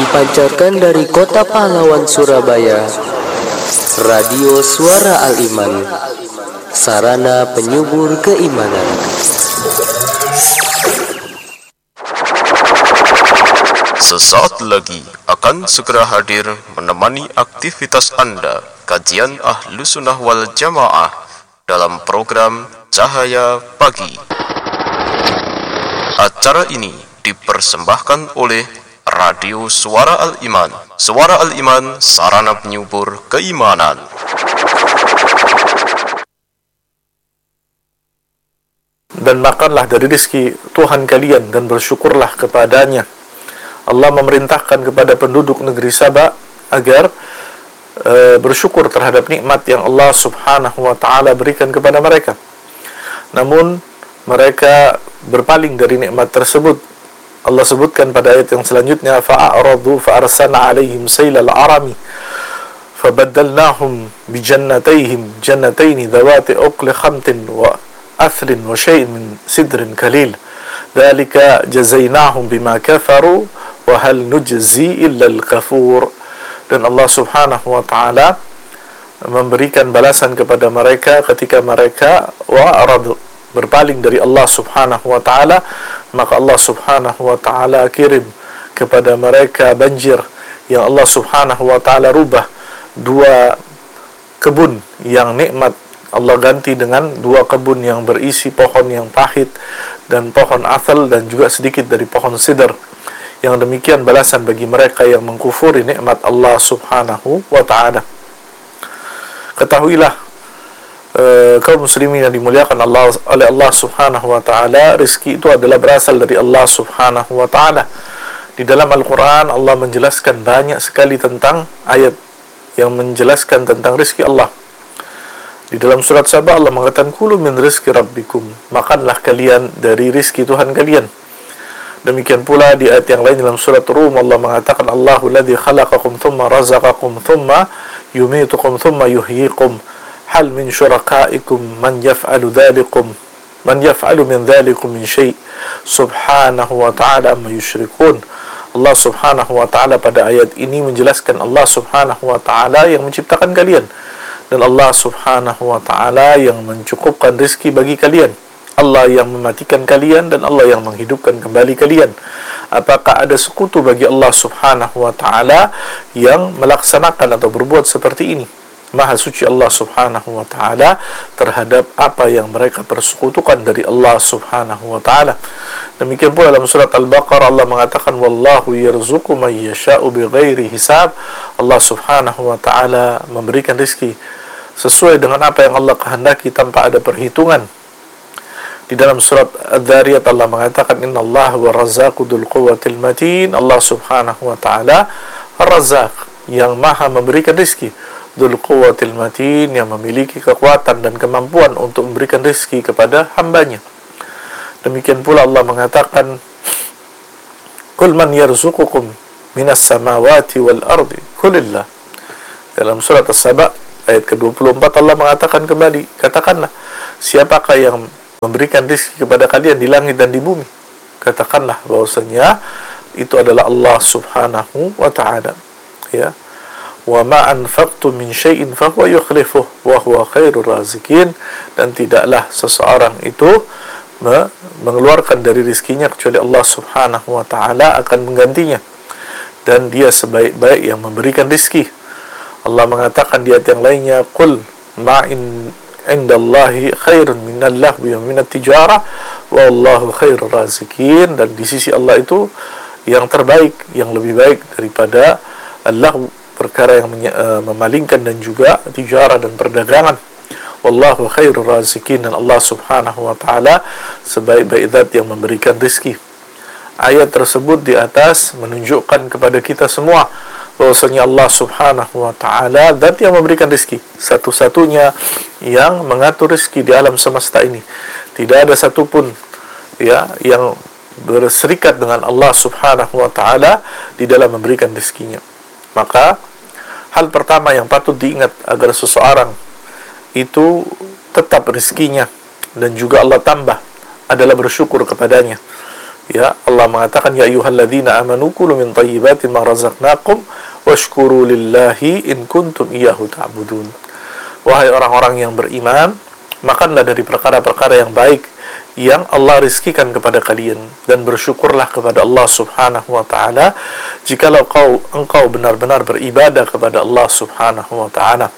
dipancarkan dari Kota Pahlawan, Surabaya. Radio Suara Al-Iman, sarana penyubur keimanan. Sesaat lagi akan segera hadir menemani aktivitas Anda kajian Ahlus Sunnah wal Jamaah dalam program Cahaya Pagi. Acara ini dipersembahkan oleh Radio Suara Al-Iman. Suara Al-Iman, sarana penyubur keimanan. Dan makanlah dari rezeki Tuhan kalian dan bersyukurlah kepadanya. Allah memerintahkan kepada penduduk negeri Sabah agar bersyukur terhadap nikmat yang Allah Subhanahu wa ta'ala berikan kepada mereka. Namun mereka berpaling dari nikmat tersebut. Allah sebutkan pada ayat yang selanjutnya, fa'aradu fa'arsalna 'alaihim sailal 'arami fabaddalnahum bijannatayhim jannatayn dhawati uqli khamtin wa athlin wa shay'in min sidrin kalil dzalika jazainahum bima kafaru wa hal nujzi illa al-kafur. Dan Allah Subhanahu wa ta'ala memberikan balasan kepada mereka ketika mereka wa'aradu, berpaling dari Allah Subhanahu wa ta'ala, maka Allah Subhanahu wa ta'ala kirim kepada mereka banjir yang Allah Subhanahu wa ta'ala rubah dua kebun yang nikmat, Allah ganti dengan dua kebun yang berisi pohon yang pahit dan pohon athal dan juga sedikit dari pohon sidr. Yang demikian balasan bagi mereka yang mengkufuri nikmat Allah Subhanahu wa ta'ala. Ketahuilah kaum muslimin yang dimuliakan oleh Allah Subhanahu wa ta'ala, rezeki itu adalah berasal dari Allah Subhanahu wa ta'ala. Di dalam Al-Quran Allah menjelaskan banyak sekali tentang ayat yang menjelaskan tentang rezeki Allah. Di dalam surat Sabah Allah mengatakan, kulu min rizki rabbikum, makanlah kalian dari rezeki Tuhan kalian. Demikian pula di ayat yang lain dalam surat Rum Allah mengatakan, Allahu ladzi khalaqakum thumma razaqakum thumma yumitukum thumma yuhyikum hal min syurakaikum man yaf'alu min dhalikum min syai' subhanahu wa ta'ala amma yusyrikun. Allah Subhanahu wa ta'ala pada ayat ini menjelaskan Allah Subhanahu wa ta'ala yang menciptakan kalian, dan Allah Subhanahu wa ta'ala yang mencukupkan rezeki bagi kalian, Allah yang mematikan kalian, dan Allah yang menghidupkan kembali kalian. Apakah ada sekutu bagi Allah Subhanahu wa ta'ala yang melaksanakan atau berbuat seperti ini? Maha suci Allah Subhanahu wa ta'ala terhadap apa yang mereka persekutukan dari Allah Subhanahu wa ta'ala. Demikian pula dalam surat Al-Baqarah Allah mengatakan, wallahu yarzuqu man yasha'u bighairi hisab. Allah Subhanahu wa ta'ala memberikan rezeki sesuai dengan apa yang Allah kehendaki tanpa ada perhitungan. Di dalam surat Adz-Dzariyat Allah mengatakan, innallaha huwa razzaqu dzul quwwatil matin. Allah Subhanahu wa ta'ala Ar-Razzaq, yang maha memberikan rezeki, dzul quwwatil matin, yang memiliki kekuatan dan kemampuan untuk memberikan rezeki kepada hambanya. Demikian pula Allah mengatakan, qul man yarzuqukum minas samawati wal ardi qulillah. Dalam surat As-Saba ayat ke-24 Allah mengatakan kembali, katakanlah, siapakah yang memberikan rezeki kepada kalian di langit dan di bumi? Katakanlah bahwasanya itu adalah Allah Subhanahu wa ta'ala. Ya. Wa ma anfaqtum min syai'in fa huwa yukhlifuh wa huwa khairur raziqin. Dan tidaklah seseorang itu mengeluarkan dari rezekinya kecuali Allah Subhanahu wa ta'ala akan menggantinya, dan dia sebaik-baik yang memberikan rezeki. Allah mengatakan di ayat yang lainnya, qul ma'in indallahi khairun minal lahwi wa minat tijarah wallahu khairur raziqin. Dan di sisi Allah itu yang terbaik, yang lebih baik daripada Allah, perkara yang memalingkan, dan juga tijarah dan perdagangan. Wallahu khairur raziqin, dan Allah Subhanahu wa ta'ala sebaik-baik zat yang memberikan rezeki. Ayat tersebut di atas menunjukkan kepada kita semua bahwasanya Allah Subhanahu wa ta'ala zat yang memberikan rezeki, satu-satunya yang mengatur rezeki di alam semesta ini. Tidak ada satupun yang berserikat dengan Allah Subhanahu wa ta'ala di dalam memberikan rezekinya. Maka hal pertama yang patut diingat agar seseorang itu tetap rezekinya dan juga Allah tambah adalah bersyukur kepadanya. Ya, Allah mengatakan ya ayyuhalladzina amanu kulu min thayyibati ma razaqnakum washkuru lillahi in kuntum iyyahu ta'budun. Wahai orang-orang yang beriman, makanlah dari perkara-perkara yang baik yang Allah rizkikan kepada kalian, dan bersyukurlah kepada Allah Subhanahu wa ta'ala jikalau engkau benar-benar beribadah kepada Allah Subhanahu wa ta'ala.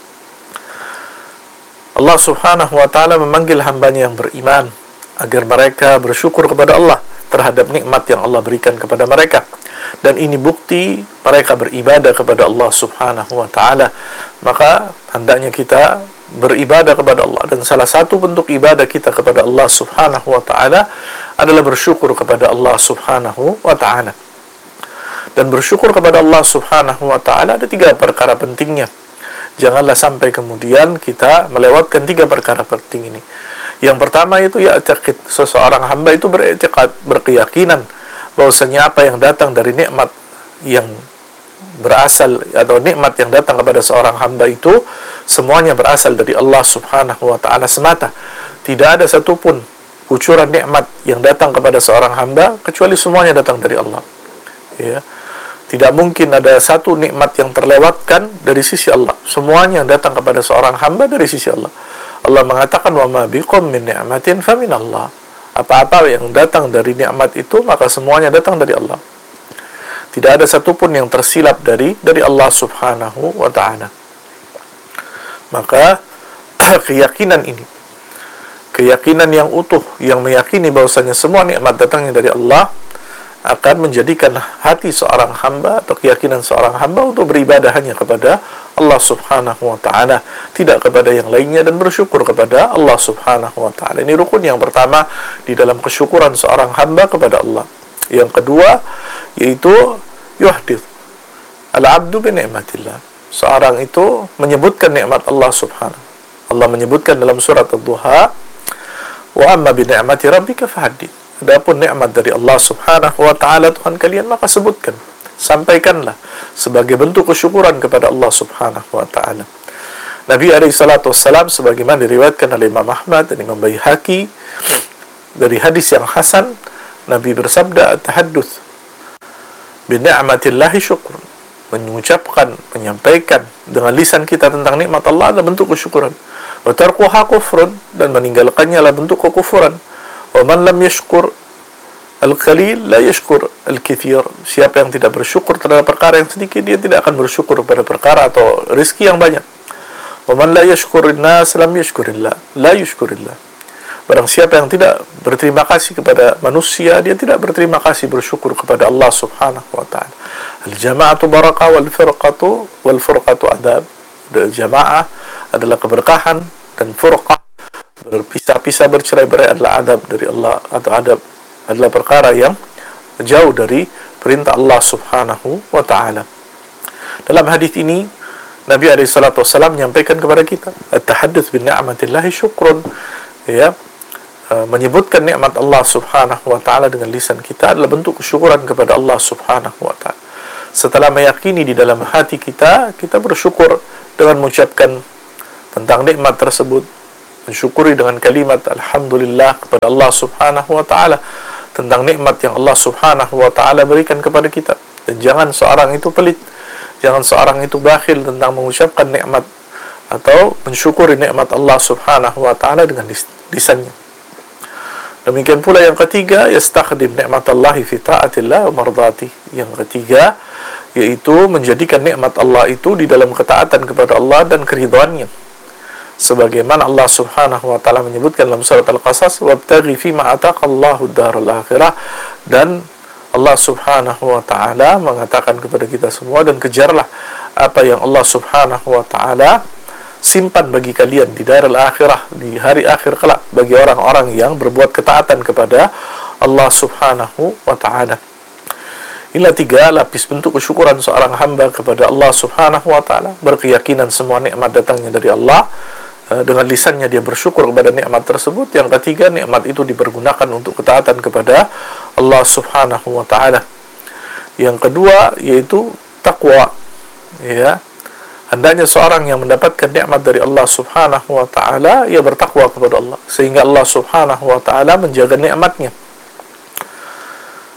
Allah Subhanahu wa ta'ala memanggil hambanya yang beriman agar mereka bersyukur kepada Allah terhadap nikmat yang Allah berikan kepada mereka, dan ini bukti mereka beribadah kepada Allah Subhanahu wa ta'ala. Maka hendaknya kita beribadah kepada Allah, dan salah satu bentuk ibadah kita kepada Allah Subhanahu wa ta'ala adalah bersyukur kepada Allah Subhanahu wa ta'ala. Dan bersyukur kepada Allah Subhanahu wa ta'ala ada 3 perkara pentingnya. Janganlah sampai kemudian kita melewatkan 3 perkara penting ini. Yang pertama itu ya'taqid, seseorang hamba itu beriktikad, berkeyakinan bahwasanya apa yang datang dari nikmat yang berasal atau nikmat yang datang kepada seorang hamba itu semuanya berasal dari Allah Subhanahu wa ta'ala semata. Tidak ada satupun kucuran nikmat yang datang kepada seorang hamba kecuali semuanya datang dari Allah. Ya. Tidak mungkin ada satu nikmat yang terlewatkan dari sisi Allah. Semuanya yang datang kepada seorang hamba dari sisi Allah. Allah mengatakan wa ma biqum min ni'matin fa min Allah. Apa-apa yang datang dari nikmat itu maka semuanya datang dari Allah. Tidak ada satupun yang tersilap dari Allah Subhanahu wa ta'ala. Maka keyakinan ini, keyakinan yang utuh yang meyakini bahwasanya semua nikmat datangnya dari Allah, akan menjadikan hati seorang hamba atau keyakinan seorang hamba untuk beribadah hanya kepada Allah Subhanahu wa ta'ala, tidak kepada yang lainnya, dan bersyukur kepada Allah Subhanahu wa ta'ala. Ini rukun yang pertama di dalam kesyukuran seorang hamba kepada Allah. Yang kedua yaitu yuhdith al-abdu bi ni'matillah. Seorang itu menyebutkan nikmat Allah Subhanahu. Allah menyebutkan dalam surat Ad-Duha, wa amma bi ni'mati rabbika fahaddith. Adapun nikmat dari Allah Subhanahu wa ta'ala Tuhan kalian, maka sebutkan, sampaikanlah sebagai bentuk kesyukuran kepada Allah Subhanahu wa ta'ala. Nabi SAW sebagaimana diriwayatkan oleh Imam Ahmad dan Imam Baihaqi dari hadis yang hasan, Nabi bersabda, at-tahadduts bi ni'matillahi syukur. Mengucapkan, menyampaikan dengan lisan kita tentang nikmat Allah adalah bentuk kesyukuran. Wa tarkuha kufrun, dan meninggalkannya adalah bentuk kekufuran. Wa man lam yashkur al-qalil la yashkur al-kathir. Siapa yang tidak bersyukur terhadap perkara yang sedikit, dia tidak akan bersyukur pada perkara atau rezeki yang banyak. Wa man la yashkurin nas lam yashkurillah, la yashkurillah. Barang siapa yang tidak berterima kasih kepada manusia, dia tidak berterima kasih bersyukur kepada Allah Subhanahu wa ta'ala. Al-jama'atu barakah wal furqatu adab. Jamaah adalah keberkahan, dan furqah, berpisah-pisah, bercerai-berai, adalah adab dari Allah, atau adab adalah perkara yang jauh dari perintah Allah Subhanahu wa ta'ala. Dalam hadis ini Nabi SAW menyampaikan kepada kita, at-tahadduts bi ni'matillahi syukrun, ya, menyebutkan nikmat Allah Subhanahu wa ta'ala dengan lisan kita adalah bentuk kesyukuran kepada Allah Subhanahu wa ta'ala. Setelah meyakini di dalam hati kita, kita bersyukur dengan mengucapkan tentang nikmat tersebut, mensyukuri dengan kalimat alhamdulillah kepada Allah Subhanahu wa ta'ala tentang nikmat yang Allah Subhanahu wa ta'ala berikan kepada kita. Dan jangan seorang itu pelit, jangan seorang itu bakhil tentang mengucapkan nikmat atau mensyukuri nikmat Allah Subhanahu wa ta'ala dengan lisannya. Demikian pula yang ketiga, yastakhdim ni'matallahi fi ta'atillah wa mardati. Yang ketiga yaitu menjadikan nikmat Allah itu di dalam ketaatan kepada Allah dan keridhaannya. Sebagaimana Allah Subhanahu wa ta'ala menyebutkan dalam surat Al-Qasas, wabtaghi fima ataqallahu ad-daral akhirah, dan Allah Subhanahu wa ta'ala mengatakan kepada kita semua, dan kejarlah apa yang Allah Subhanahu wa ta'ala simpan bagi kalian di darul akhirah, di hari akhir kelak, bagi orang-orang yang berbuat ketaatan kepada Allah Subhanahu wa ta'ala. Inilah 3 lapis bentuk kesyukuran seorang hamba kepada Allah Subhanahu wa ta'ala. Berkeyakinan semua nikmat datangnya dari Allah, dengan lisannya dia bersyukur kepada nikmat tersebut. Yang ketiga, nikmat itu dipergunakan untuk ketaatan kepada Allah Subhanahu wa ta'ala. Yang kedua yaitu takwa, ya. Hendaknya seorang yang mendapatkan nikmat dari Allah Subhanahu wa ta'ala, ia bertakwa kepada Allah, sehingga Allah Subhanahu wa ta'ala menjaga nikmatnya.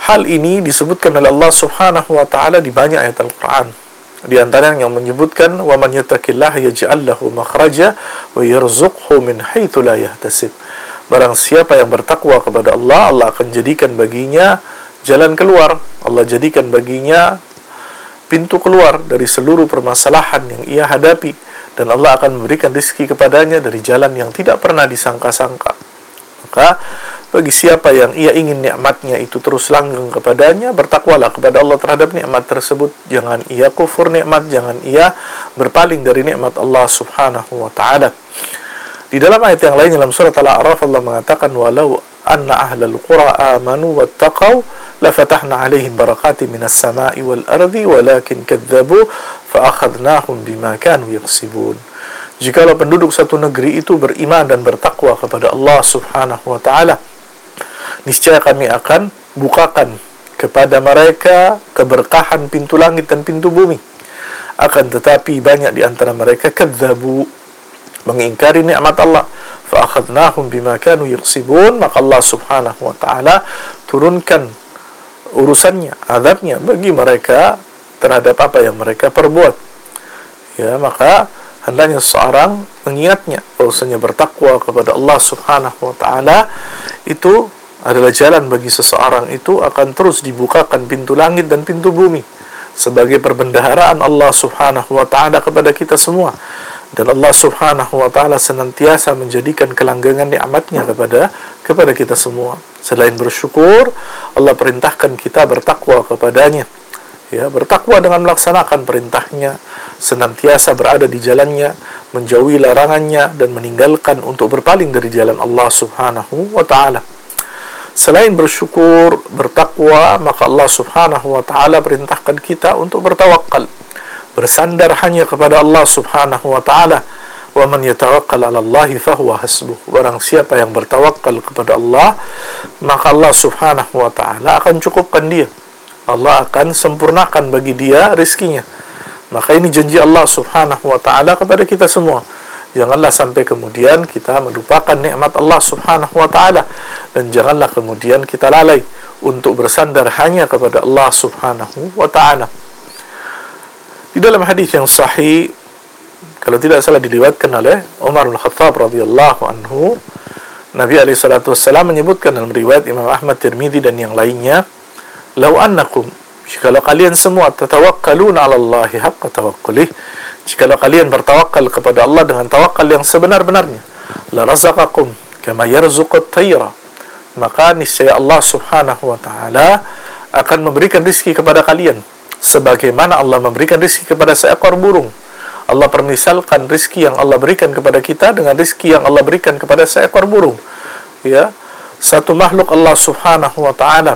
Hal ini disebutkan oleh Allah Subhanahu wa taala di banyak ayat Al-Qur'an. Di antaranya yang menyebutkan wa man yattaqillaha yaj'al lahu makhraja wa yarzuqhu min haitsu la yahtasib. Barang siapa yang bertakwa kepada Allah, Allah akan jadikan baginya jalan keluar. Allah jadikan baginya pintu keluar dari seluruh permasalahan yang ia hadapi, dan Allah akan memberikan rezeki kepadanya dari jalan yang tidak pernah disangka-sangka. Maka bagi siapa yang ia ingin nikmatnya itu terus langgeng kepadanya, bertakwalah kepada Allah terhadap nikmat tersebut. Jangan ia kufur nikmat, jangan ia berpaling dari nikmat Allah Subhanahu wa ta'ala. Di dalam ayat yang lain dalam surat Al-A'raf, Allah mengatakan walau anna ahlal qura amanu wattaqau la fatahna 'alaihim barakatin minas sama'i wal ardi walakin kadzdzabu fa akhadnahum bima kanu yaksibun. Jikalau penduduk satu negeri itu beriman dan bertakwa kepada Allah Subhanahu wa ta'ala, niscaya kami akan bukakan kepada mereka keberkahan pintu langit dan pintu bumi. Akan tetapi banyak di antara mereka kadzdzabu, mengingkari nikmat Allah. Fa akhadnahum bima kanu yaksibun, maka Allah Subhanahu wa ta'ala turunkan urusannya, azabnya bagi mereka terhadap apa yang mereka perbuat. Ya, maka hendaknya seorang mengingatnya bahwasanya bertakwa kepada Allah Subhanahu wa ta'ala itu adalah jalan bagi seseorang itu akan terus dibukakan pintu langit dan pintu bumi sebagai perbendaharaan Allah Subhanahu wa ta'ala kepada kita semua. Dan Allah Subhanahu wa ta'ala senantiasa menjadikan kelanggengan nikmatnya kepada kita semua. Selain bersyukur, Allah perintahkan kita bertakwa kepadanya. Ya, bertakwa dengan melaksanakan perintahnya, senantiasa berada di jalannya, menjauhi larangannya, dan meninggalkan untuk berpaling dari jalan Allah Subhanahu wa ta'ala. Selain bersyukur, bertakwa, maka Allah Subhanahu wa ta'ala perintahkan kita untuk bertawakal, bersandar hanya kepada Allah Subhanahu wa ta'ala. Wa man yatawakkal 'ala Allahi fahuwa hasbuh. Barang siapa yang bertawakal kepada Allah, maka Allah Subhanahu wa ta'ala akan cukupkan dia. Allah akan sempurnakan bagi dia rezekinya. Maka ini janji Allah Subhanahu wa ta'ala kepada kita semua. Janganlah sampai kemudian kita melupakan nikmat Allah Subhanahu wa ta'ala, dan janganlah kemudian kita lalai untuk bersandar hanya kepada Allah Subhanahu wa ta'ala. Di dalam hadis yang sahih, kalau tidak salah diriwayatkan oleh Umar bin Khattab radhiyallahu anhu, Nabi alaihi salatu wasallam menyebutkan dalam riwayat Imam Ahmad, Tirmizi dan yang lainnya, "Lau annakum," jikalau kalian semua, "tatawakkaluna 'ala Allahi haqqa tawakkuli," jikalau kalian bertawakal kepada Allah dengan tawakal yang sebenar-benarnya, "la razaqakum kama yarzuqut tayra," maka niscaya Allah Subhanahu wa ta'ala akan memberikan rezeki kepada kalian sebagaimana Allah memberikan rezeki kepada seekor burung. Allah permisalkan rezeki yang Allah berikan kepada kita dengan rezeki yang Allah berikan kepada seekor burung. Ya, satu makhluk Allah Subhanahu wa ta'ala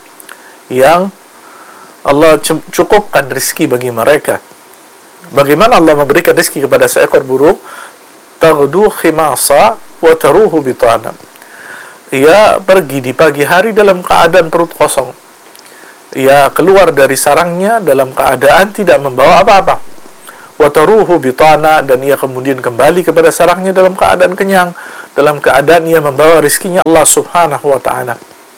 yang Allah cukupkan rezeki bagi mereka. Bagaimana Allah memberikan rezeki kepada seekor burung? Taghdu khimasa wa taruhu bitana. Ia pergi di pagi hari dalam keadaan perut kosong. Ia keluar dari sarangnya dalam keadaan tidak membawa apa-apa. Wa taruhu bitana, dan ia kemudian kembali kepada sarangnya dalam keadaan kenyang, dalam keadaan ia membawa rezekinya Allah Subhanahu wa ta'ala.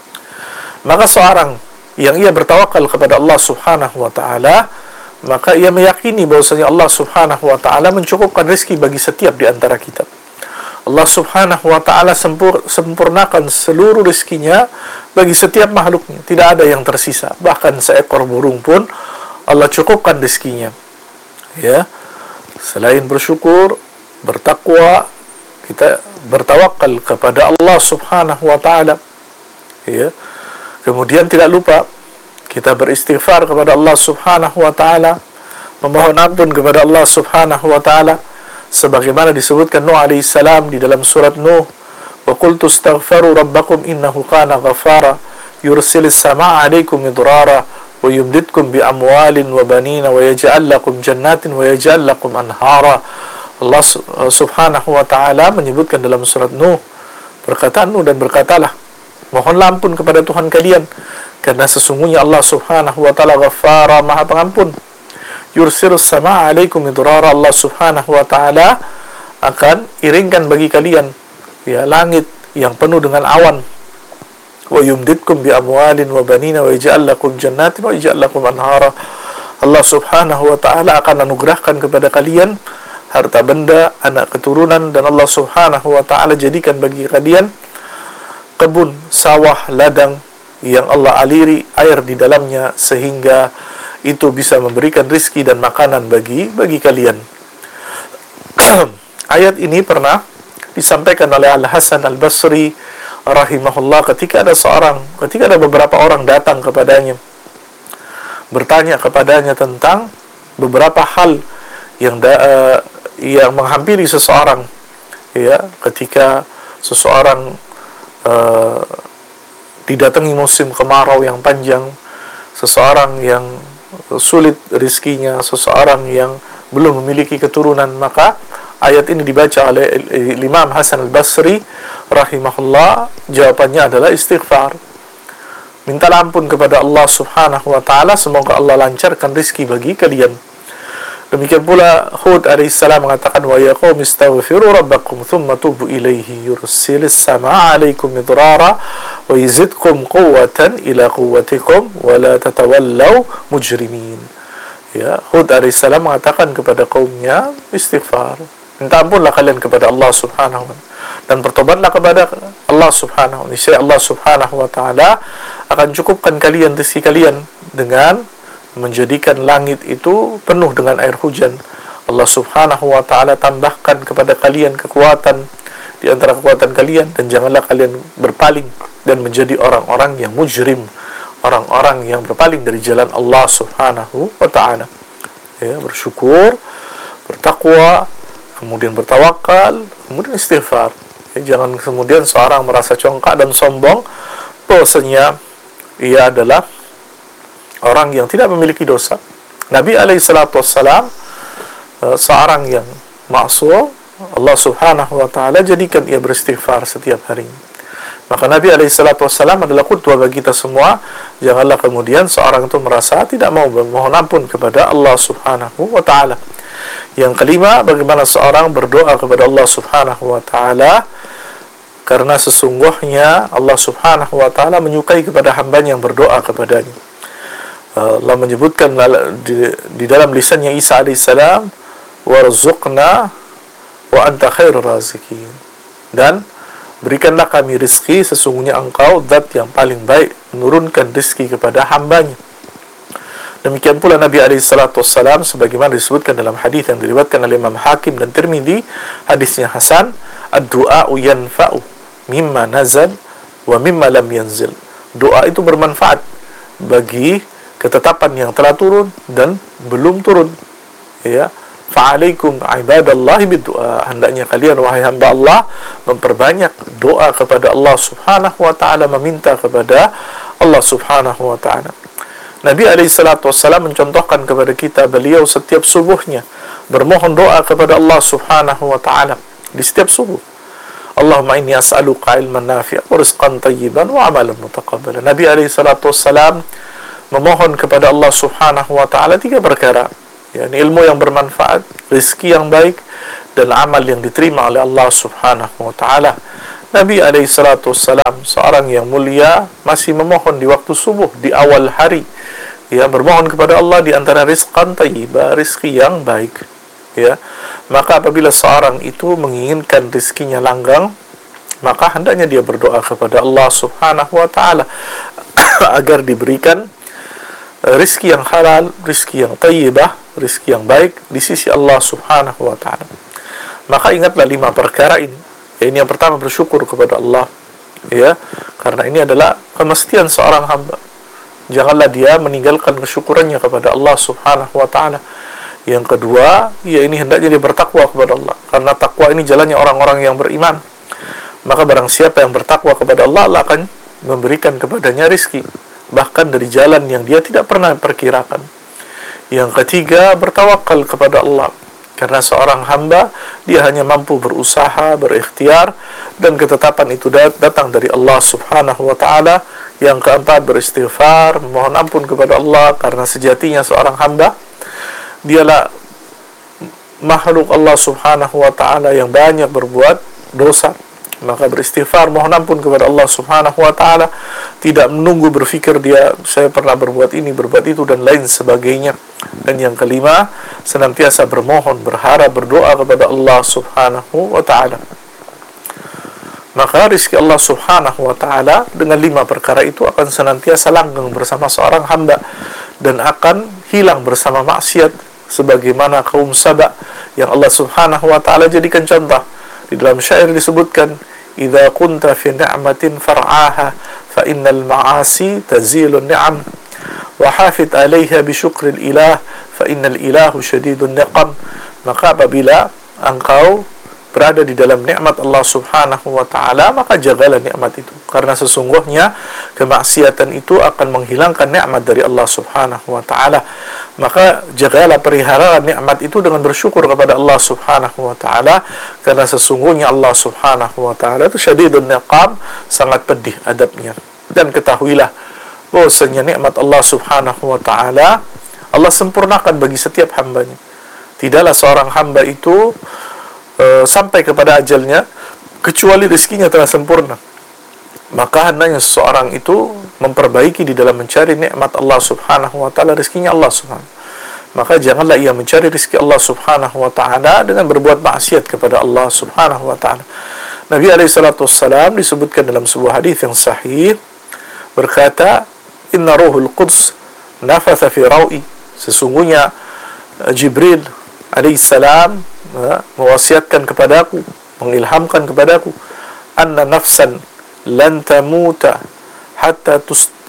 Maka seorang yang ia bertawakal kepada Allah Subhanahu wa ta'ala, maka ia meyakini bahwasanya Allah Subhanahu wa ta'ala mencukupkan rezeki bagi setiap di antara kita. Allah Subhanahu wa ta'ala sempurnakan seluruh rezekinya bagi setiap makhluknya, tidak ada yang tersisa. Bahkan seekor burung pun Allah cukupkan rezekinya. Ya, selain bersyukur, bertakwa, kita bertawakal kepada Allah Subhanahu wa ta'ala. Ya, kemudian tidak lupa kita beristighfar kepada Allah Subhanahu wa ta'ala, memohon ampun kepada Allah Subhanahu wa ta'ala sebagaimana disebutkan Nuh alaihi salam di dalam surat Nuh, wa qultu astaghfiru rabbakum innahu kana ghaffara yursilis samaa'a 'alaikum midrara wa yumdidkum bi amwalin wa banina wa yaj'al lakum jannatin wa yaj'al lakum anhara. Allah Subhanahu wa ta'ala menyebutkan dalam surat Nuh, berkata Nuh, dan berkatalah, mohonlah ampun kepada Tuhan kalian, karena sesungguhnya Allah Subhanahu wa ta'ala Ghaffara, Maha Pengampun. Yursilus samaa'a 'alaikum midrara, Allah Subhanahu wa ta'ala akan iringkan bagi kalian ya langit yang penuh dengan awan, wa yumdidkum bi amwalin wa banina wa yaj'al lakum jannatin wa yaj'al lakum anhara. Allah Subhanahu wa ta'ala akan anugerahkan kepada kalian harta benda, anak keturunan, dan Allah Subhanahu wa ta'ala jadikan bagi kalian kebun, sawah, ladang yang Allah aliri air di dalamnya sehingga itu bisa memberikan rizki dan makanan bagi kalian. Ayat ini pernah disampaikan oleh Al-Hasan Al-Basri rahimahullah ketika ada beberapa orang datang kepadanya bertanya kepadanya tentang beberapa hal yang menghampiri seseorang, ya, ketika seseorang didatangi musim kemarau yang panjang, seseorang yang sulit rizkinya, seseorang yang belum memiliki keturunan, maka ayat ini dibaca oleh Imam Hasan Al-Basri rahimahullah. Jawabannya adalah istighfar. Mintalah ampun kepada Allah Subhanahu wa ta'ala, semoga Allah lancarkan rizki bagi kalian. Demikian pula Hud alaihissalam mengatakan, wa ya qaumi istaghfiru rabbakum thumma tubu ilaihi yursilis samaa alaikum midrara wa yazidkum quwwatan ila quwwatikum wa la tatawallaw mujrimin. Ya, Hud alaihissalam mengatakan kepada kaumnya, istighfar, minta ampunlah kalian kepada Allah Subhanahu wa ta'ala dan bertobatlah kepada Allah Subhanahu wa ta'ala. Niscaya Allah Subhanahu wa ta'ala akan cukupkan kalian rezeki kalian dengan menjadikan langit itu penuh dengan air hujan. Allah Subhanahu wa ta'ala tambahkan kepada kalian kekuatan di antara kekuatan kalian, dan janganlah kalian berpaling dan menjadi orang-orang yang mujrim, orang-orang yang berpaling dari jalan Allah Subhanahu wa ta'ala. Ya, bersyukur, bertakwa, kemudian bertawakal, kemudian istighfar. Ya, jangan kemudian seorang merasa congkak dan sombong bahwasanya ia adalah orang yang tidak memiliki dosa. Nabi alaihissalam seorang yang maksum, Allah Subhanahu wa ta'ala jadikan ia beristighfar setiap hari. Maka Nabi alaihissalam adalah qudwah bagi kita semua. Janganlah kemudian seorang itu merasa tidak mau memohon ampun kepada Allah Subhanahu wa ta'ala. Yang kelima, bagaimana seorang berdoa kepada Allah Subhanahu wa ta'ala, karena sesungguhnya Allah Subhanahu wa ta'ala menyukai kepada hambanya yang berdoa kepadanya. Allah menyebutkan di dalam lisannya Isa alaihissalam, warzuqna wa anta khairur raziqin, dan berikanlah kami rizki, sesungguhnya engkau zat yang paling baik menurunkan rizki kepada hambanya. Demikian pula Nabi alaihissalam sebagaimana disebutkan dalam hadis yang diriwayatkan oleh Imam Hakim dan Tirmidzi, hadisnya hasan, ad-du'a'u yanfa'u mimma nazal wa mimma lam yanzil. Doa itu bermanfaat bagi ketetapan yang telah turun dan belum turun. Ya, fa'alaikum ibadallahi biddu'a, hendaknya kalian wahai hamba Allah memperbanyak doa kepada Allah Subhanahu wa ta'ala, meminta kepada Allah Subhanahu wa ta'ala. Nabi alaihissalam mencontohkan kepada kita, beliau setiap subuhnya bermohon doa kepada Allah Subhanahu wa ta'ala di setiap subuh. Allahumma inni as'aluka ilman nafi'a wa rizqan tayyiban wa amalan mutaqabbalan. Nabi alaihissalam memohon kepada Allah Subhanahu wa ta'ala 3 perkara, yakni ilmu yang bermanfaat, rizki yang baik, dan amal yang diterima oleh Allah Subhanahu wa ta'ala. Nabi alaihissalam seorang yang mulia masih memohon di waktu subuh, di awal hari, ya, bermohon kepada Allah di antara rizqan tayyiba, rizki yang baik. Ya, maka apabila seorang itu menginginkan rizkinya langgang, maka hendaknya dia berdoa kepada Allah Subhanahu wa ta'ala agar diberikan rizki yang halal, rizki yang tayyibah, rizki yang baik di sisi Allah Subhanahu wa ta'ala. Maka ingatlah 5 perkara ini. Ini yang pertama, bersyukur kepada Allah, ya, karena ini adalah kemestian seorang hamba. Janganlah dia meninggalkan kesyukurannya kepada Allah Subhanahu wa ta'ala. Yang kedua, ya, ini hendaknya dia bertakwa kepada Allah, karena takwa ini jalannya orang-orang yang beriman. Maka barang siapa yang bertakwa kepada Allah, Allah akan memberikan kepadanya rizki, bahkan dari jalan yang dia tidak pernah perkirakan. Yang ketiga, bertawakal kepada Allah, karena seorang hamba dia hanya mampu berusaha, berikhtiar, dan ketetapan itu datang dari Allah Subhanahu wa ta'ala. Yang keempat, beristighfar, mohon ampun kepada Allah, karena sejatinya seorang hamba dialah makhluk Allah Subhanahu wa ta'ala yang banyak berbuat dosa. Maka beristighfar, mohon ampun kepada Allah Subhanahu wa ta'ala, tidak menunggu berfikir saya pernah berbuat ini, berbuat itu, dan lain sebagainya. Dan yang kelima, senantiasa bermohon, berharap, berdoa kepada Allah Subhanahu wa ta'ala. Maka rizki Allah Subhanahu wa ta'ala dengan 5 perkara itu akan senantiasa langgeng bersama seorang hamba, dan akan hilang bersama maksiat, sebagaimana kaum Saba yang Allah Subhanahu wa ta'ala jadikan contoh. Di dalam syair disebutkan, idza kunta fi ni'matin far'aha fa innal ma'asi tazilun ni'am wa hafid 'alaiha bi syukril ilah fa innal ilahu syadidun niqam. Maka apabila engkau berada di dalam nikmat Allah Subhanahu wa ta'ala, maka jagalah nikmat itu, karena sesungguhnya kemaksiatan itu akan menghilangkan nikmat dari Allah Subhanahu wa ta'ala. Maka jagalah, pelihara nikmat itu dengan bersyukur kepada Allah Subhanahu wa ta'ala, karena sesungguhnya Allah Subhanahu wa ta'ala itu syadidun niqam, sangat pedih adabnya. Dan ketahuilah bahwasanya nikmat Allah Subhanahu wa ta'ala Allah sempurnakan bagi setiap hambanya. Tidaklah seorang hamba itu sampai kepada ajalnya kecuali rezekinya telah sempurna. Maka hendaknya seseorang itu memperbaiki di dalam mencari nikmat Allah Subhanahu wa ta'ala, rezekinya Allah Subhanahu. Maka janganlah ia mencari rezeki Allah Subhanahu wa ta'ala dengan berbuat maksiat kepada Allah Subhanahu wa ta'ala. Nabi SAW disebutkan dalam sebuah hadis yang sahih, berkata, inna ruhul quds nafatha fi rawi, sesungguhnya Jibril alaihissalam mewasiatkan kepadaku, mengilhamkan kepadaku, anna nafsan lan tamuta hatta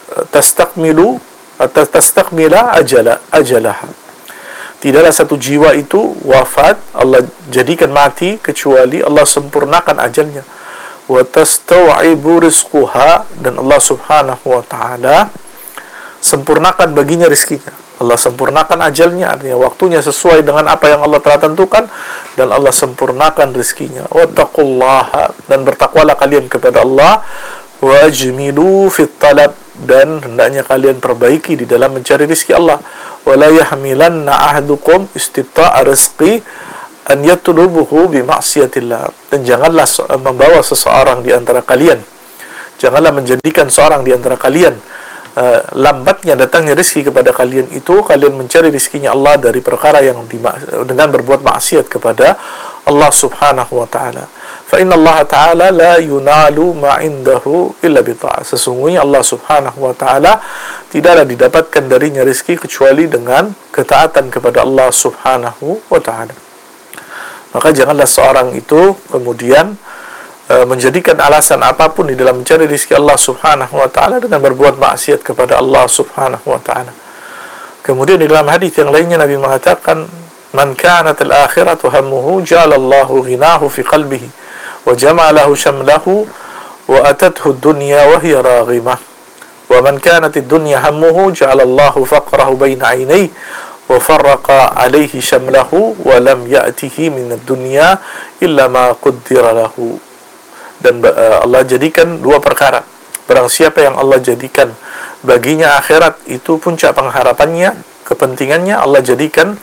tastakmila ajalaha. Tidaklah satu jiwa itu wafat, Allah jadikan mati, kecuali Allah sempurnakan ajalnya. Wa tastawibu rizquha, dan Allah Subhanahu wa ta'ala sempurnakan baginya rizkinya. Allah sempurnakan ajalnya, artinya waktunya sesuai dengan apa yang Allah telah tentukan, dan Allah sempurnakan rezekinya. Wattaqullaha, dan bertakwalah kalian kepada Allah. Wajmilu fit talab, dan hendaknya kalian perbaiki di dalam mencari rezeki Allah. Wala yahmilanna ahdukum istita'a rizqi an yatlubuhu bi ma'siyatillah, dan janganlah membawa seseorang di antara kalian, janganlah menjadikan seorang di antara kalian lambatnya datangnya rezeki kepada kalian itu, kalian mencari rezekinya Allah dari perkara yang dengan berbuat maksiat kepada Allah Subhanahu wa ta'ala. Fa inna Allah ta'ala la yunalu ma indahu illa bi ta'ah, sesungguhnya Allah Subhanahu wa ta'ala tidaklah didapatkan darinya rezeki kecuali dengan ketaatan kepada Allah Subhanahu wa ta'ala. Maka janganlah seorang itu kemudian menjadikan alasan apapun di dalam mencari rezeki Allah Subhanahu wa ta'ala dengan berbuat maksiat kepada Allah Subhanahu wa ta'ala. Kemudian di dalam hadis yang lainnya Nabi mengatakan, man kanat al-akhiratu hammuhu ja'alallahu ghinahu fi qalbihi wa jama'alahu syamlahu wa atathu ad-dunya wa hiya raghimah, wa man kanat ad-dunya hammuhu ja'alallahu faqrahu baina 'ainayhi wa farraqa 'alayhi syamlahu wa lam ya'tihi min ad-dunya illa ma qaddara lahu. Dan Allah jadikan 2 perkara. Barang siapa yang Allah jadikan baginya akhirat itu puncak pengharapannya, kepentingannya, Allah jadikan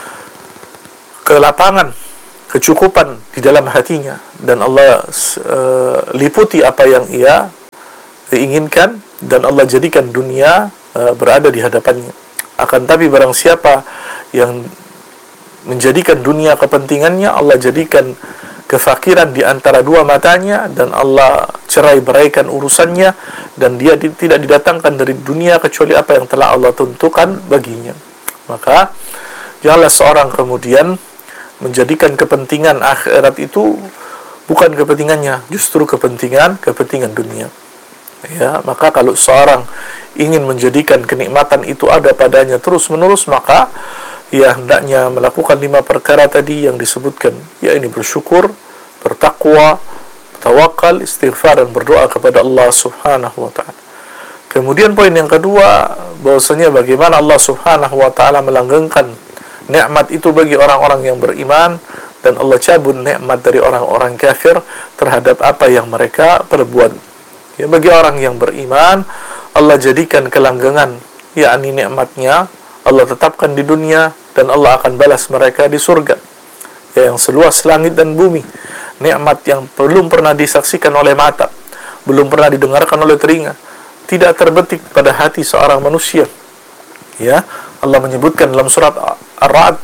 kelapangan, kecukupan di dalam hatinya, dan Allah liputi apa yang ia inginkan, dan Allah jadikan dunia berada di hadapannya. Akan tapi barang siapa yang menjadikan dunia kepentingannya, Allah jadikan kefakiran di antara 2 matanya, dan Allah cerai beraikan urusannya, dan dia tidak didatangkan dari dunia kecuali apa yang telah Allah tentukan baginya. Maka janganlah seorang kemudian menjadikan kepentingan akhirat itu bukan kepentingannya, justru kepentingan dunia. Ya, maka kalau seorang ingin menjadikan kenikmatan itu ada padanya terus menerus, maka ia hendaknya melakukan 5 perkara tadi yang disebutkan, yaitu bersyukur, bertakwa, tawakal, istighfar, dan berdoa kepada Allah Subhanahu wa ta'ala. Kemudian poin yang kedua, bahwasanya bagaimana Allah Subhanahu wa ta'ala melanggengkan nikmat itu bagi orang-orang yang beriman, dan Allah cabut nikmat dari orang-orang kafir terhadap apa yang mereka perbuat. Ya, bagi orang yang beriman, Allah jadikan kelanggengan, yakni nikmatnya Allah tetapkan di dunia, dan Allah akan balas mereka di surga, yang seluas langit dan bumi. nikmat yang belum pernah disaksikan oleh mata, belum pernah didengarkan oleh telinga, tidak terbetik pada hati seorang manusia. Ya, Allah menyebutkan dalam surat Ar-Ra'd,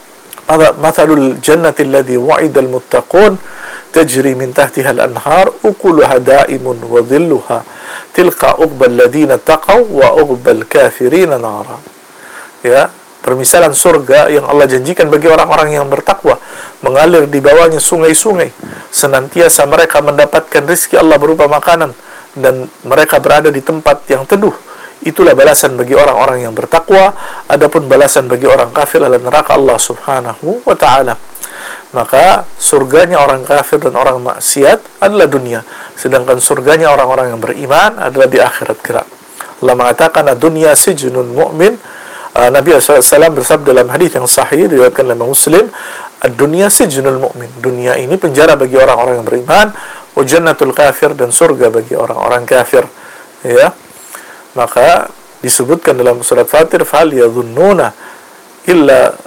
"Mathalul jannati alladhi wa'idal muttaqun tajri min tahtiha al-anhar ukuluha da'imun wa dhilluha tilka uqbal ladina taqaw wa uqbal kafirina nara." Ya, permisalan surga yang Allah janjikan bagi orang-orang yang bertakwa, mengalir di bawahnya sungai-sungai, senantiasa mereka mendapatkan rezeki Allah berupa makanan, dan mereka berada di tempat yang teduh. Itulah balasan bagi orang-orang yang bertakwa. Adapun balasan bagi orang kafir adalah neraka Allah Subhanahu wa ta'ala. Maka surganya orang kafir dan orang maksiat adalah dunia, sedangkan surganya orang-orang yang beriman adalah di akhirat kelak. Allah mengatakan ad-dunya sijnun mu'min. Nabi SAW bersabda dalam hadis yang sahih diriwayatkan oleh Muslim, ad-dunya sijnul mu'min, dunia ini penjara bagi orang-orang yang beriman, wa jannatul kafir, dan surga bagi orang-orang kafir. Ya, maka disebutkan dalam surat Fatir, fal yadhunnuna illa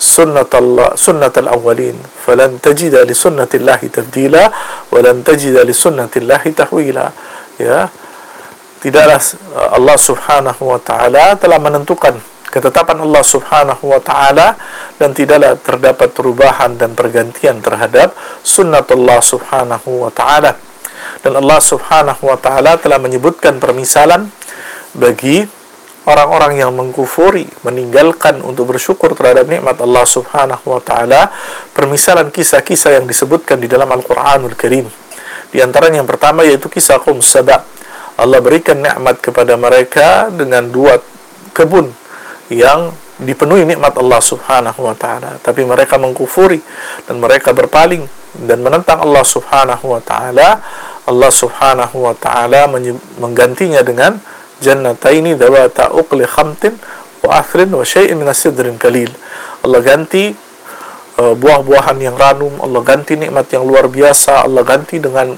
sunnatal awwalin falan tajida li sunnatillahi tabdila wa lan tajida li sunnatillahi tahwila. Ya, tidaklah Allah Subhanahu wa ta'ala telah menentukan ketetapan Allah Subhanahu wa ta'ala, dan tidaklah terdapat perubahan dan pergantian terhadap sunnatullah Subhanahu wa ta'ala. Dan Allah Subhanahu wa ta'ala telah menyebutkan permisalan bagi orang-orang yang mengkufuri, meninggalkan untuk bersyukur terhadap nikmat Allah Subhanahu wa ta'ala. Permisalan kisah-kisah yang disebutkan di dalam Al-Quranul Karim. Di antaranya yang pertama yaitu kisah Qaum Saba. Allah berikan nikmat kepada mereka dengan 2 kebun yang dipenuhi nikmat Allah Subhanahu wa ta'ala, tapi mereka mengkufuri dan mereka berpaling dan menentang Allah Subhanahu wa ta'ala. Allah Subhanahu wa ta'ala menggantinya dengan jannataini dawata uqli khamtin wa athrin wa syai'in min as-sidrin qalil. Allah ganti buah-buahan yang ranum, Allah ganti nikmat yang luar biasa, Allah ganti dengan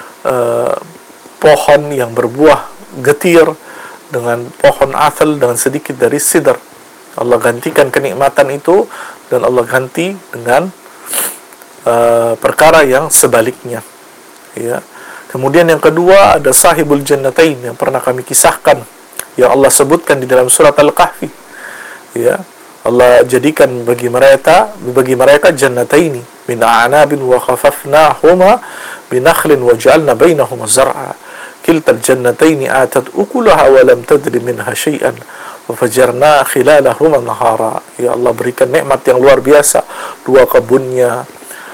pohon yang berbuah getir, dengan pohon asal, dengan sedikit dari sidr. Allah gantikan kenikmatan itu, dan Allah ganti dengan perkara yang sebaliknya. Ya. Kemudian yang kedua ada sahibul jannatain yang pernah kami kisahkan, yang Allah sebutkan di dalam surat Al-Kahfi. Ya, Allah jadikan bagi mereka jannataini min a'nabin wa khafafnahuma binakhlin wa ja'alna bainahuma zar'a. Kiltal jannataini atat ukulaha wa lam tadri minha syai'an wa fajarna khilalahuma nahara. Ya, Allah berikan nikmat yang luar biasa, 2 kebunnya,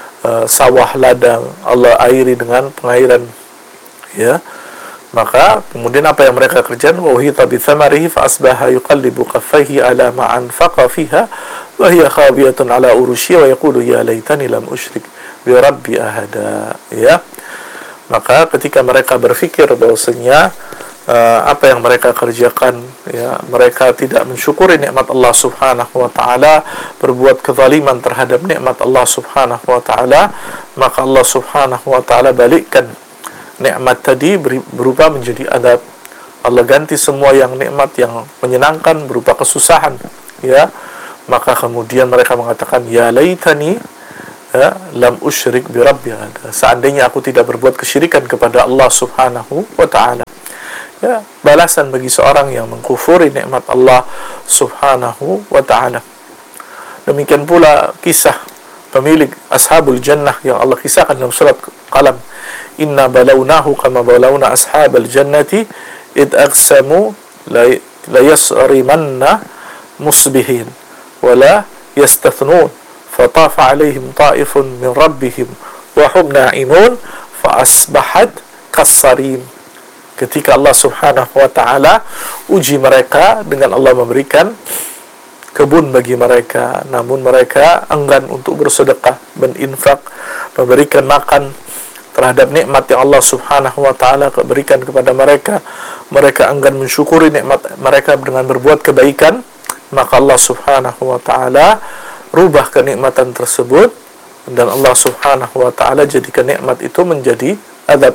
sawah ladang, Allah airi dengan pengairan. Ya, maka kemudian apa yang mereka kerjakan? Wa hita bi thamarihi fa asbaha yuqallibu kaffaihi ala ma anfaqa fiha wa hiya khawiyatun ala urushiha wa yaqulu ya laitani lam usyrik bi rabbi ahada. Ya, maka ketika mereka berfikir bahwasanya apa yang mereka kerjakan, ya, mereka tidak mensyukuri nikmat Allah Subhanahu wa ta'ala, berbuat kezaliman terhadap nikmat Allah Subhanahu wa ta'ala, maka Allah Subhanahu wa ta'ala balikkan nikmat tadi berubah menjadi adab. Allah ganti semua yang nikmat yang menyenangkan berupa kesusahan. Ya, maka kemudian mereka mengatakan ya laitani lam usyrik bi rabbi ahada, seandainya aku tidak berbuat kesyirikan kepada Allah Subhanahu wa ta'ala. Ya, balasan bagi seorang yang mengkufuri nikmat Allah Subhanahu wa ta'ala. Demikian pula kisah pemilik ashabul jannah yang Allah kisahkan dalam surat Qalam, inna balawnahu kama balawna ashabal jannati id aqsamu la yasrimanna musbihin wala yastathnun فطاف عليهم طائف من ربهم وهم نائمون فأصبحت كالصريم. Ketika Allah Subhanahu wa ta'ala uji mereka dengan Allah memberikan kebun bagi mereka, namun mereka enggan untuk bersedekah, berinfak, memberikan makan terhadap nikmat yang Allah Subhanahu wa ta'ala berikan kepada mereka. Mereka enggan mensyukuri nikmat mereka dengan berbuat kebaikan, maka Allah Subhanahu wa ta'ala rubah kenikmatan tersebut, dan Allah Subhanahu wa ta'ala jadikan nikmat itu menjadi adab.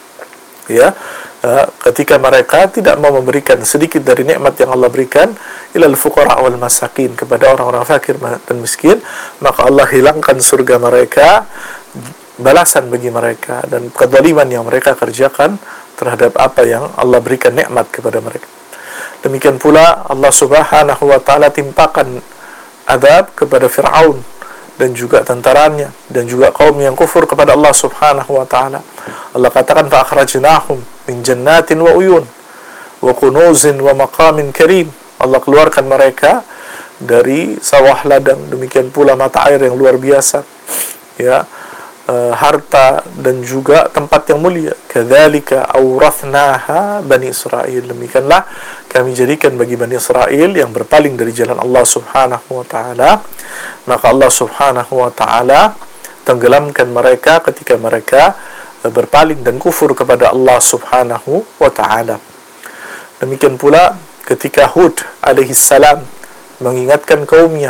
Ya, ketika mereka tidak mau memberikan sedikit dari nikmat yang Allah berikan ilal fuqara wal masakin, kepada orang-orang fakir dan miskin, maka Allah hilangkan surga mereka balasan bagi mereka dan kezaliman yang mereka kerjakan terhadap apa yang Allah berikan nikmat kepada mereka. Demikian pula Allah Subhanahu wa taala timpakan azab kepada Fir'aun dan juga tentaranya dan juga kaum yang kufur kepada Allah Subhanahu wa taala. Allah katakan fa akhrajnahum min jannatin wa uyun wa kunuzin wa maqamin karim. Allah keluarkan mereka dari sawah ladang, demikian pula mata air yang luar biasa, ya, harta dan juga tempat yang mulia. Kadzalika awrathnaha Bani Israil. Demikianlah kami jadikan bagi Bani Israil yang berpaling dari jalan Allah Subhanahu wa taala, maka Allah Subhanahu wa taala tenggelamkan mereka ketika mereka berpaling dan kufur kepada Allah Subhanahu wa taala. Demikian pula ketika Hud alaihi salam mengingatkan kaumnya,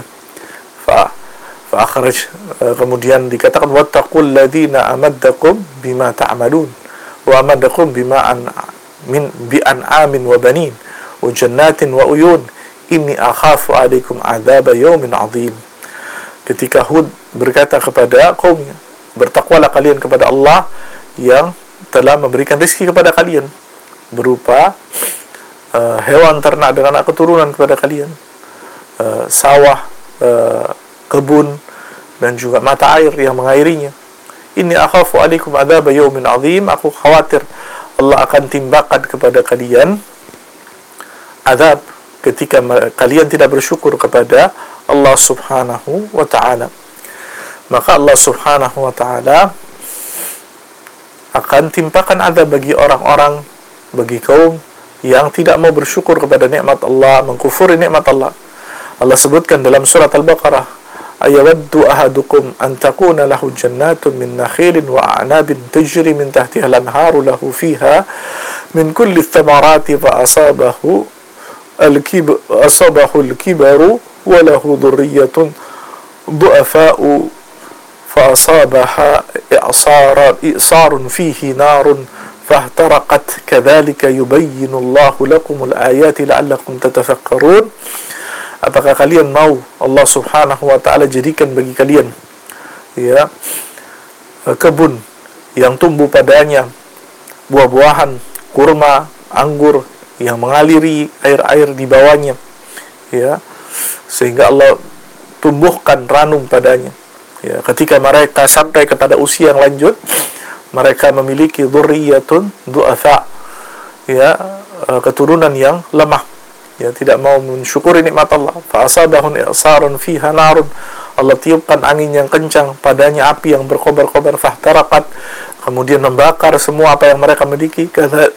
kemudian dikatakan wattaqul ladzina amaddakum bima ta'malun wa amaddakum bi an'amin wa banin wa jannatin wa uyun inni akhafu 'alaikum 'adzaba yaumin 'adzim. Ketika Hud berkata kepada kaumnya, bertakwalah kalian kepada Allah yang telah memberikan rezeki kepada kalian berupa hewan ternak dan anak keturunan kepada kalian, sawah, kebun dan juga mata air yang mengairinya. Inni akhafu 'alaikum 'adzaba yaumin 'adzim. Aku khawatir Allah akan timbakan kepada kalian azab ketika kalian tidak bersyukur kepada Allah Subhanahu wa taala. Maka Allah Subhanahu wa taala akan timpakan azab bagi orang-orang, bagi kaum yang tidak mau bersyukur kepada nikmat Allah, mengkufuri nikmat Allah. Allah sebutkan dalam surat Al-Baqarah, ayawaddu ahadukum an takuna lahu jannatun min nakhilin wa a'nabin tajri min tahtiha al-anharu lahu fiha min kulli thamarati fa asabahu al-kibaru wa lahu dhurriyyatun du'afa'u fa asabaha i'sarun fihi narun fahtaraqat kadzalika yubayyinu Allahu lakumul ayati la'allakum tatafakkarun. Apakah kalian mau Allah Subhanahu wa taala jadikan bagi kalian, ya, kebun yang tumbuh padanya buah-buahan, kurma, anggur yang mengaliri air-air di bawahnya, ya, sehingga Allah tumbuhkan ranum padanya. Ya, ketika mereka sampai kepada usia yang lanjut, mereka memiliki dzurriyyatun du'afa, ya, keturunan yang lemah, ya, tidak mau mensyukuri nikmat Allah. Fa asabahum i'sarun fiha narun. Allah tiupkan angin yang kencang, padanya api yang berkobar-kobar, fahtaraqat, kemudian membakar semua apa yang mereka miliki.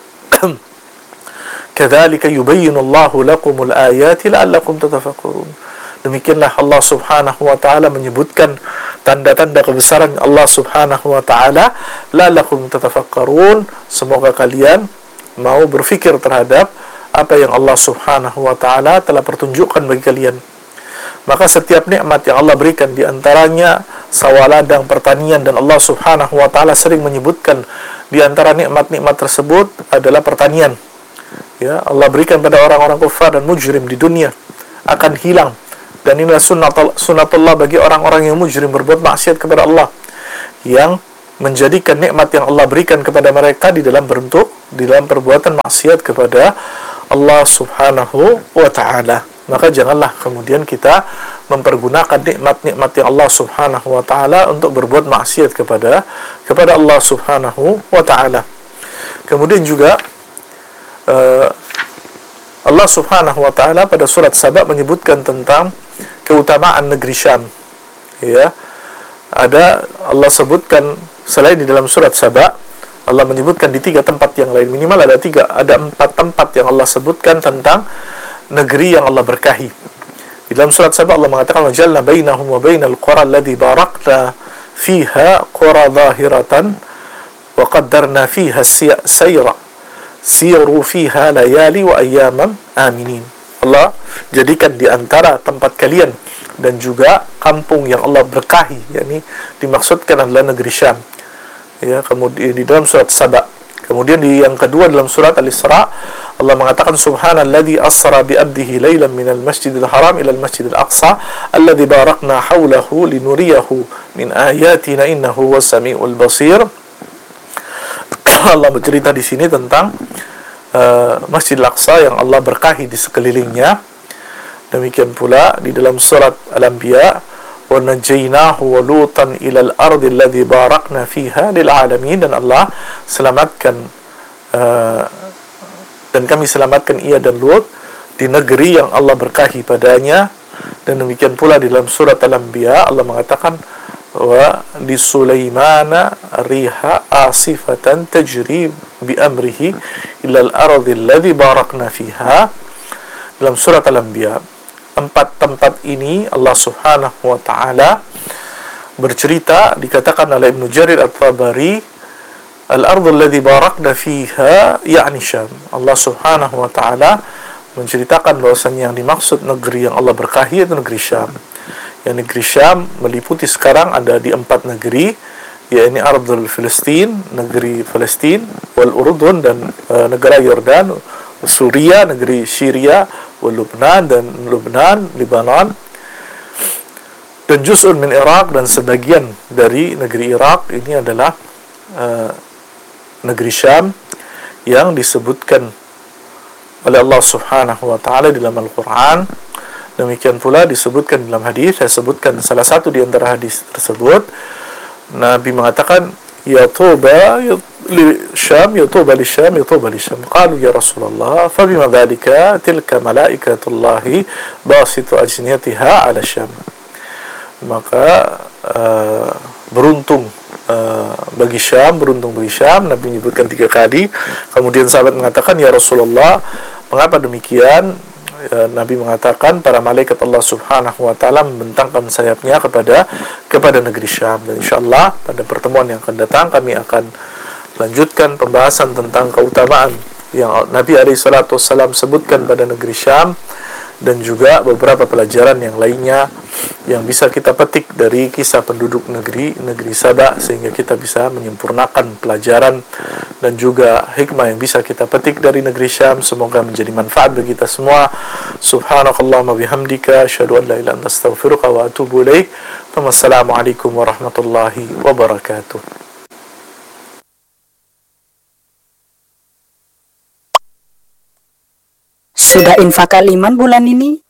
Kadzalika yubayyinu Allahu lakumul ayati la'allakum tatafakkarun. Demikianlah Allah Subhanahu wa taala menyebutkan tanda-tanda kebesaran Allah Subhanahu wa taala, la'allakum tatafakkarun, semoga kalian mau berfikir terhadap apa yang Allah Subhanahu wa taala telah pertunjukkan bagi kalian. Maka setiap nikmat yang Allah berikan, di antaranya sawah ladang, pertanian, dan Allah Subhanahu wa taala sering menyebutkan di antara nikmat-nikmat tersebut adalah pertanian. Ya, Allah berikan pada orang-orang kufar dan mujrim di dunia akan hilang, dan inilah sunnatullah bagi orang-orang yang mujrim, berbuat maksiat kepada Allah, yang menjadikan nikmat yang Allah berikan kepada mereka di dalam perbuatan maksiat kepada Allah Subhanahu wa ta'ala. Maka janganlah kemudian kita mempergunakan nikmat-nikmat yang Allah Subhanahu wa ta'ala untuk berbuat maksiat kepada Allah Subhanahu wa ta'ala. Kemudian juga Allah Subhanahu wa ta'ala pada surat Saba menyebutkan tentang keutamaan negeri Syam. Ya, ada Allah sebutkan selain di dalam surat Saba, Allah menyebutkan di 3 tempat yang lain, minimal ada 4 tempat yang Allah sebutkan tentang negeri yang Allah berkahi. Di dalam surat Saba Allah mengatakan wajalna bainahum wa bainal qura alladhi barakna fiha qura zahiratan wa qaddarna fiha sayra siru fiha layali wa ayyaman aminin. Allah jadikan di antara tempat kalian dan juga kampung yang Allah berkahi, yakni dimaksudkan adalah negeri Syam. Ya, kemudian di dalam surat Saba. Kemudian yang kedua dalam surat Al-Isra Allah mengatakan subhanalladzi asra bi 'abdihi lailan minal masjidil haram ila al masjidil aqsa alladzi barakna haulahu linuriyahu min ayatina innahu was samiul basir. Allah bercerita di sini tentang Masjidil Aqsa yang Allah berkahi di sekelilingnya. Demikian pula di dalam surat Al-Anbiya, wa najaynahu wa lutan ila al-ardi alladhi barakna fiha lil alamin, dan Allah selamatkan dan kami selamatkan ia dan Lut di negeri yang Allah berkahi padanya. Dan demikian pula di dalam surat Al-Anbiya Allah mengatakan wa li Sulaimana riha asifatan tajri bi amrihi ila al-ardi alladhi barakna fiha. Dalam surat Al-Anbiya, 4 tempat ini Allah Subhanahu wa taala bercerita, dikatakan oleh Ibnu Jarir At-Tabari, al-ardu alladhi barakna fiha ya'ni Syam. Allah Subhanahu wa taala menceritakan bahwasanya yang dimaksud negeri yang Allah berkahi itu negeri Syam. Yang negeri Syam meliputi sekarang ada di 4 negeri, yaitu Ardul Filistin, negeri Palestin, wal Urdun, dan negara Yordan, Suria, negeri Syria, wal Lubnan, dan Lubnan, Lebanon, dan juz'un min Iraq, dan sebagian dari negeri Irak. Ini adalah negeri Syam yang disebutkan oleh Allah Subhanahu wa taala dalam Al-Qur'an. Demikian pula disebutkan dalam hadis. Saya sebutkan salah satu di antara hadis tersebut. Nabi mengatakan, ya tuba li Syam, ya tuba li Syam, ya tuba li Syam. Qalu ya Rasulullah, fa bima dzalika? Tilka malaikatullahi basitu ajniyatiha ala Syam. Maka beruntung bagi Syam, beruntung bagi Syam. Nabi menyebutkan 3 kali. Kemudian sahabat mengatakan, ya Rasulullah, mengapa demikian? Nabi mengatakan, para malaikat Allah Subhanahu wa taala membentangkan sayapnya kepada negeri Syam. Dan insyaallah pada pertemuan yang akan datang kami akan lanjutkan pembahasan tentang keutamaan yang Nabi alaihi salatu wasallam sebutkan pada negeri Syam, dan juga beberapa pelajaran yang lainnya yang bisa kita petik dari kisah penduduk negeri Sabah, sehingga kita bisa menyempurnakan pelajaran dan juga hikmah yang bisa kita petik dari negeri Syam. Semoga menjadi manfaat bagi kita semua. Subhanakallahumma bihamdika asyhadu an la ilaha illa anta astaghfiruka wa atubu ilaik. Wassalamualaikum warahmatullahi wabarakatuh. Sudah infak 5 bulan ini?